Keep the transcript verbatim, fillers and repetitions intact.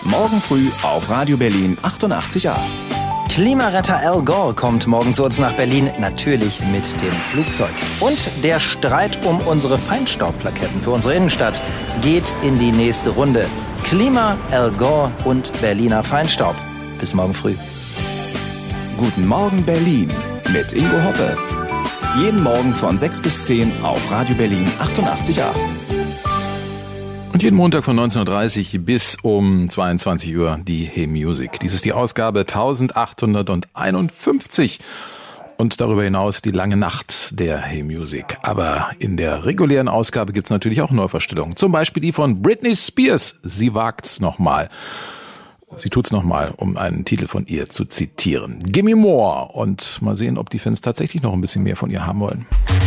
Morgen früh auf Radio Berlin achtundachtzig Komma acht. Klimaretter Al Gore kommt morgen zu uns nach Berlin, natürlich mit dem Flugzeug. Und der Streit um unsere Feinstaubplaketten für unsere Innenstadt geht in die nächste Runde. Klima, Al Gore und Berliner Feinstaub. Bis morgen früh. Guten Morgen Berlin mit Ingo Hoppe. Jeden Morgen von sechs bis zehn auf Radio Berlin achtundachtzig Komma acht. Und jeden Montag von neunzehn Uhr dreißig bis um zweiundzwanzig Uhr die Hey Music. Dies ist die Ausgabe eintausendachthunderteinundfünfzig und darüber hinaus die lange Nacht der Hey Music. Aber in der regulären Ausgabe gibt's natürlich auch Neuvorstellungen. Zum Beispiel die von Britney Spears. Sie wagt's nochmal. Sie tut's nochmal, um einen Titel von ihr zu zitieren. Gimme More. Und mal sehen, ob die Fans tatsächlich noch ein bisschen mehr von ihr haben wollen.